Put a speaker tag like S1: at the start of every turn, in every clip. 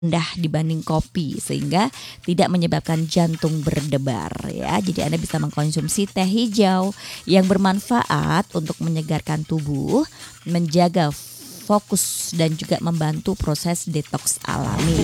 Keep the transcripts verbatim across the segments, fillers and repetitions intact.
S1: rendah dibanding kopi sehingga tidak menyebabkan jantung berdebar ya. Jadi Anda bisa mengkonsumsi teh hijau yang bermanfaat untuk menyegarkan tubuh, menjaga fokus dan juga membantu proses detoks alami.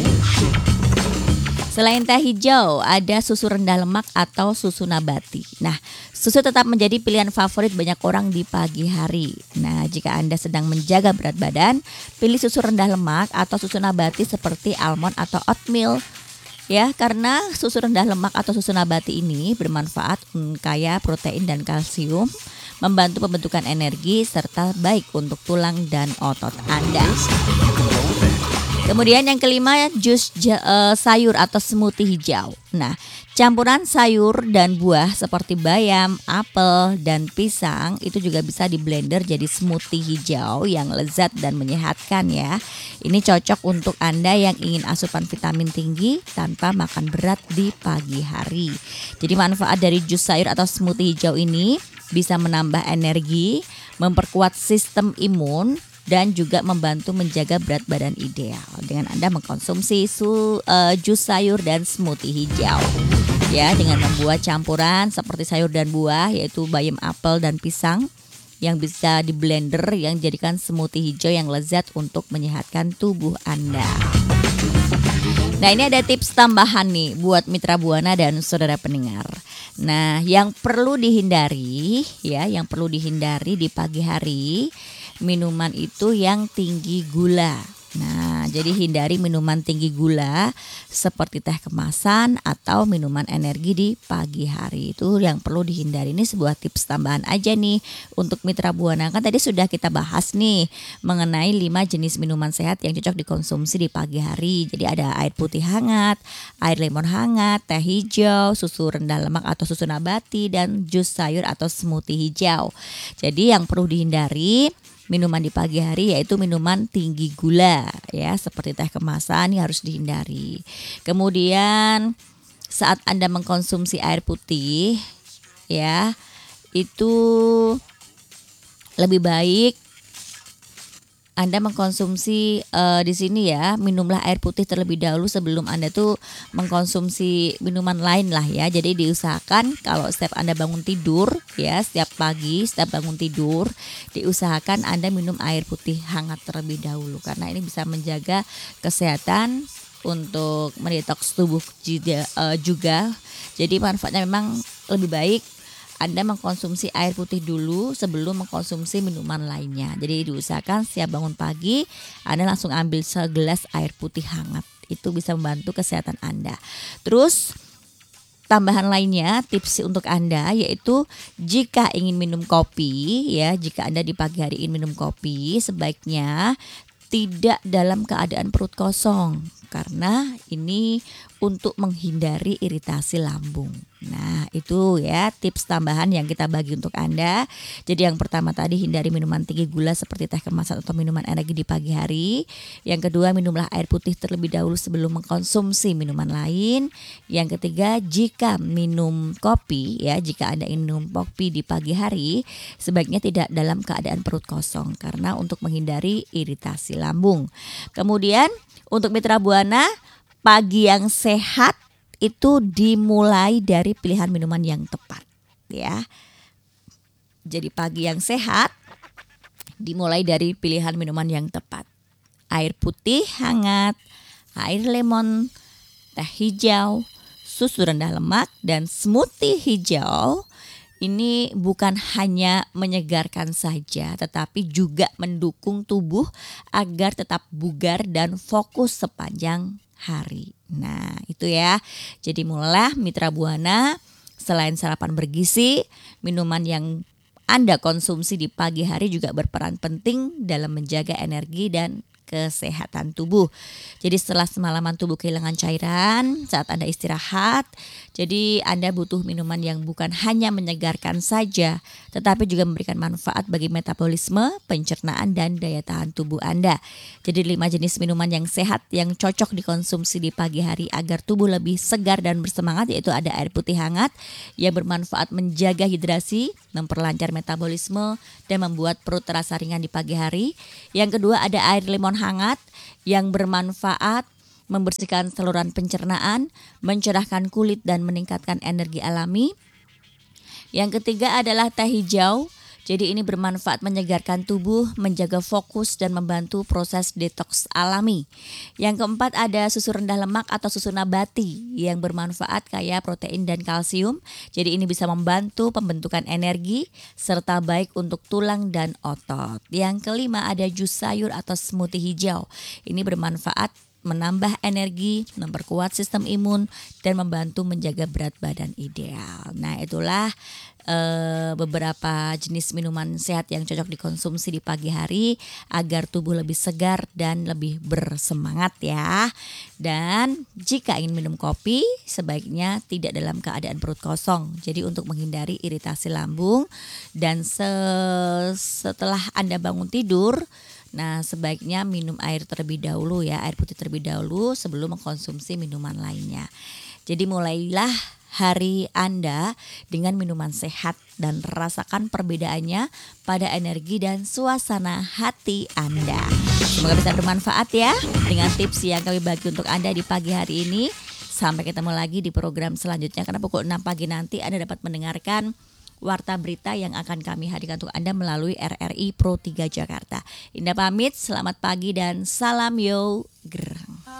S1: Selain teh hijau, ada susu rendah lemak atau susu nabati. Nah, susu tetap menjadi pilihan favorit banyak orang di pagi hari. Nah, jika Anda sedang menjaga berat badan, pilih susu rendah lemak atau susu nabati seperti almond atau oatmeal. Ya, karena susu rendah lemak atau susu nabati ini bermanfaat, kaya protein dan kalsium, membantu pembentukan energi serta baik untuk tulang dan otot Anda. Kemudian yang kelima, jus ja, uh, sayur atau smoothie hijau. Nah, campuran sayur dan buah seperti bayam, apel, dan pisang itu juga bisa di blender jadi smoothie hijau yang lezat dan menyehatkan ya. Ini cocok untuk Anda yang ingin asupan vitamin tinggi tanpa makan berat di pagi hari. Jadi manfaat dari jus sayur atau smoothie hijau ini bisa menambah energi, memperkuat sistem imun, dan juga membantu menjaga berat badan ideal dengan Anda mengkonsumsi su, uh, jus sayur dan smoothie hijau. Ya, dengan membuat campuran seperti sayur dan buah yaitu bayam, apel, dan pisang yang bisa di blender yang jadikan smoothie hijau yang lezat untuk menyehatkan tubuh Anda. Nah, ini ada tips tambahan nih buat Mitra Buana dan saudara pendengar. Nah, yang perlu dihindari ya, yang perlu dihindari di pagi hari, minuman itu yang tinggi gula. Nah, jadi hindari minuman tinggi gula seperti teh kemasan atau minuman energi di pagi hari. Itu yang perlu dihindari. Ini sebuah tips tambahan aja nih untuk Mitra Buana. Kan tadi sudah kita bahas nih mengenai lima jenis minuman sehat yang cocok dikonsumsi di pagi hari. Jadi ada air putih hangat, air lemon hangat, teh hijau, susu rendah lemak atau susu nabati, dan jus sayur atau smoothie hijau. Jadi yang perlu dihindari minuman di pagi hari yaitu minuman tinggi gula ya, seperti teh kemasan ini harus dihindari. Kemudian saat Anda mengkonsumsi air putih ya, itu lebih baik Anda mengkonsumsi uh, di sini ya, minumlah air putih terlebih dahulu sebelum Anda tuh mengkonsumsi minuman lain lah ya. Jadi diusahakan kalau setiap Anda bangun tidur ya, setiap pagi setiap bangun tidur diusahakan Anda minum air putih hangat terlebih dahulu karena ini bisa menjaga kesehatan untuk mendetoks tubuh juga, uh, juga. Jadi manfaatnya memang lebih baik Anda mengkonsumsi air putih dulu sebelum mengkonsumsi minuman lainnya. Jadi diusahakan setiap bangun pagi Anda langsung ambil segelas air putih hangat. Itu bisa membantu kesehatan Anda. Terus tambahan lainnya tips untuk Anda yaitu jika ingin minum kopi ya, jika Anda di pagi hari ingin minum kopi sebaiknya tidak dalam keadaan perut kosong karena ini untuk menghindari iritasi lambung. Nah, itu ya tips tambahan yang kita bagi untuk Anda. Jadi yang pertama tadi hindari minuman tinggi gula seperti teh kemasan atau minuman energi di pagi hari. Yang kedua, minumlah air putih terlebih dahulu sebelum mengkonsumsi minuman lain. Yang ketiga, jika minum kopi ya, jika Anda ingin minum kopi di pagi hari, sebaiknya tidak dalam keadaan perut kosong karena untuk menghindari iritasi lambung. Kemudian untuk Mitra Buana, pagi yang sehat itu dimulai dari pilihan minuman yang tepat ya. Jadi pagi yang sehat dimulai dari pilihan minuman yang tepat. Air putih hangat, air lemon, teh hijau, susu rendah lemak, dan smoothie hijau. Ini bukan hanya menyegarkan saja, tetapi juga mendukung tubuh agar tetap bugar dan fokus sepanjang hari. Nah, itu ya. Jadi mulailah Mitra Buana, selain sarapan bergizi, minuman yang Anda konsumsi di pagi hari juga berperan penting dalam menjaga energi dan kesehatan tubuh. Jadi setelah semalaman tubuh kehilangan cairan saat Anda istirahat, jadi Anda butuh minuman yang bukan hanya menyegarkan saja, tetapi juga memberikan manfaat bagi metabolisme, pencernaan, dan daya tahan tubuh Anda. Jadi lima jenis minuman yang sehat yang cocok dikonsumsi di pagi hari agar tubuh lebih segar dan bersemangat yaitu ada air putih hangat yang bermanfaat menjaga hidrasi, memperlancar metabolisme, dan membuat perut terasa ringan di pagi hari. Yang kedua ada air lemon hangat yang bermanfaat membersihkan saluran pencernaan, mencerahkan kulit dan meningkatkan energi alami. Yang ketiga adalah teh hijau. Jadi ini bermanfaat menyegarkan tubuh, menjaga fokus dan membantu proses detoks alami. Yang keempat ada susu rendah lemak atau susu nabati yang bermanfaat kaya protein dan kalsium. Jadi ini bisa membantu pembentukan energi serta baik untuk tulang dan otot. Yang kelima ada jus sayur atau smoothie hijau. Ini bermanfaat menambah energi, memperkuat sistem imun, dan membantu menjaga berat badan ideal. Nah itulah eh, beberapa jenis minuman sehat yang cocok dikonsumsi di pagi hari agar tubuh lebih segar dan lebih bersemangat ya. Dan jika ingin minum kopi, sebaiknya tidak dalam keadaan perut kosong. Jadi untuk menghindari iritasi lambung dan se- setelah Anda bangun tidur, nah sebaiknya minum air terlebih dahulu ya, air putih terlebih dahulu sebelum mengkonsumsi minuman lainnya. Jadi mulailah hari Anda dengan minuman sehat dan rasakan perbedaannya pada energi dan suasana hati Anda. Semoga bisa bermanfaat ya dengan tips yang kami bagi untuk Anda di pagi hari ini. Sampai ketemu lagi di program selanjutnya karena pukul enam pagi nanti Anda dapat mendengarkan warta berita yang akan kami hadirkan untuk Anda melalui R R I Pro tiga Jakarta. Indah pamit, selamat pagi dan salam yo. Grr.